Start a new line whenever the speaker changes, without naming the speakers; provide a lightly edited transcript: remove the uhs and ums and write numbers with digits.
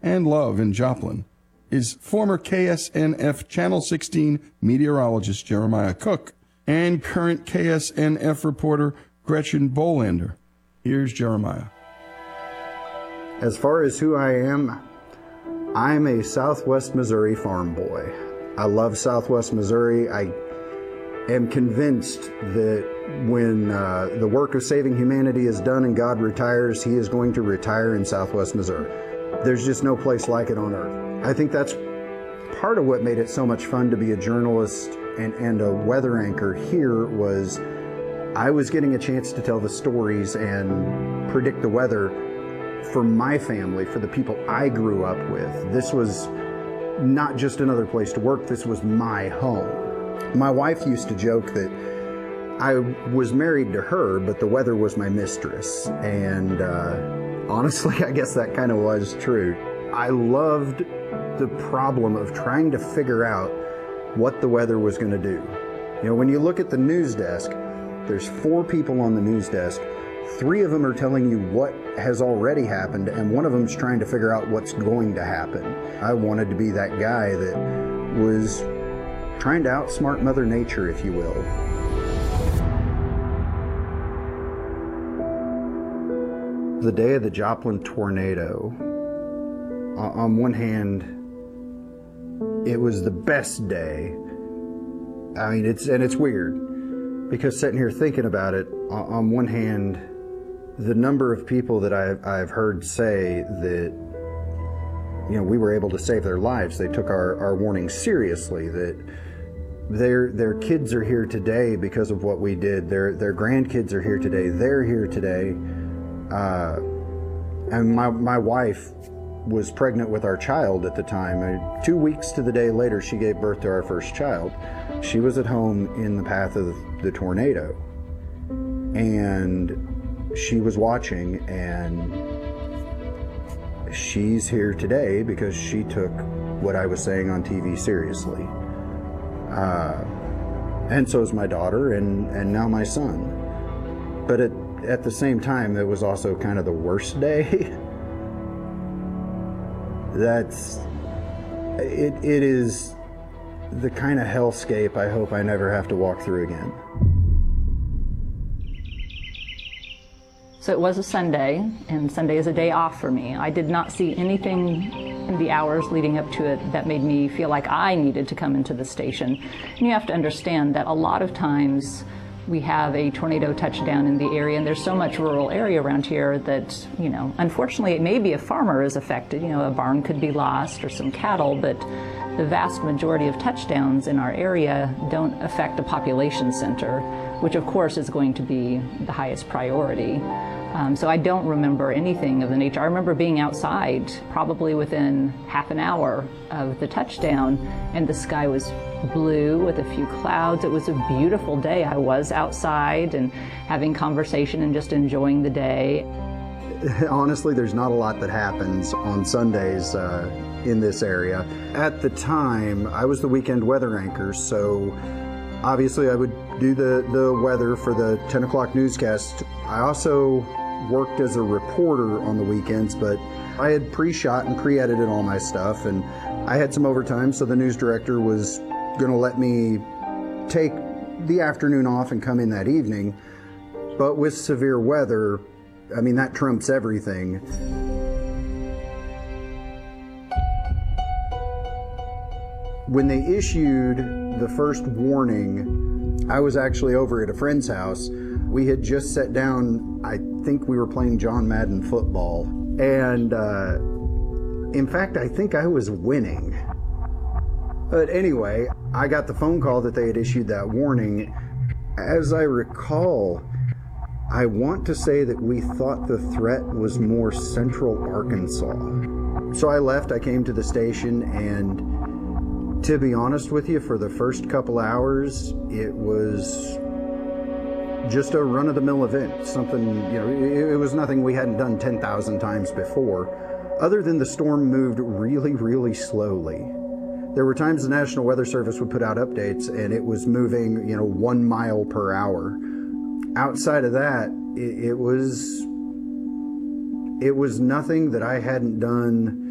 and love in Joplin is former KSNF Channel 16 meteorologist Jeremiah Cook and current KSNF reporter Gretchen Bolander. Here's Jeremiah.
As far as who I am, I'm a Southwest Missouri farm boy. I love Southwest Missouri. I am convinced that when the work of saving humanity is done and God retires, he is going to retire in Southwest Missouri. There's just no place like it on earth. I think that's part of what made it so much fun to be a journalist and a weather anchor here was I was getting a chance to tell the stories and predict the weather for my family, for the people I grew up with. This was not just another place to work, this was my home. My wife used to joke that I was married to her, but the weather was my mistress. And honestly, I guess that kind of was true. I loved the problem of trying to figure out what the weather was going to do. You know, when you look at the news desk, there's 4 people on the news desk. 3 of them are telling you what has already happened, and one of them's trying to figure out what's going to happen. I wanted to be that guy that was trying to outsmart Mother Nature, if you will. The day of the Joplin tornado, on one hand, it was the best day. I mean, it's weird, because sitting here thinking about it, on one hand, the number of people that I've heard say that, you know, we were able to save their lives, they took our warning seriously, that their kids are here today because of what we did, their grandkids are here today, they're here today. And my wife was pregnant with our child at the time. 2 weeks to the day later, she gave birth to our first child. She was at home in the path of the tornado. And she was watching, and she's here today because she took what I was saying on TV seriously. And so is my daughter and now my son. But at the same time, it was also kind of the worst day. It is the kind of hellscape I hope I never have to walk through again.
So it was a Sunday, and Sunday is a day off for me. I did not see anything in the hours leading up to it that made me feel like I needed to come into the station. And you have to understand that a lot of times we have a tornado touchdown in the area, and there's so much rural area around here that, you know, unfortunately, maybe a farmer is affected. You know, a barn could be lost or some cattle, but the vast majority of touchdowns in our area don't affect a population center, which of course is going to be the highest priority. So I don't remember anything of the nature. I remember being outside probably within half an hour of the touchdown, and the sky was blue with a few clouds. It was a beautiful day. I was outside and having conversation and just enjoying the day.
Honestly, there's not a lot that happens on Sundays in this area. At the time, I was the weekend weather anchor, so obviously I would do the weather for the 10 o'clock newscast. I also worked as a reporter on the weekends, but I had pre-shot and pre-edited all my stuff, and I had some overtime, so the news director was going to let me take the afternoon off and come in that evening. But with severe weather, I mean, that trumps everything. When they issued the first warning, I was actually over at a friend's house. We had just sat down, I think we were playing John Madden football, and in fact, I think I was winning. But anyway, I got the phone call that they had issued that warning. As I recall, I want to say that we thought the threat was more central Arkansas. So I left, I came to the station, and to be honest with you, for the first couple hours, it was just a run-of-the-mill event. Something, you know, it was nothing we hadn't done 10,000 times before, other than the storm moved really, really slowly. There were times the National Weather Service would put out updates and it was moving, you know, 1 mile per hour. Outside of that, it was nothing that I hadn't done